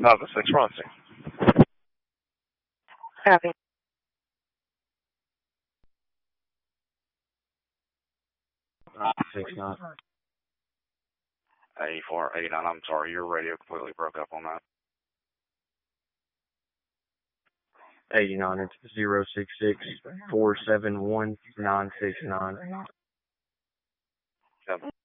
Delta 6 Rossi. Copy. 69. 84, 89, I'm sorry, your radio completely broke up on that. 89, it's 066-471-969. Yep.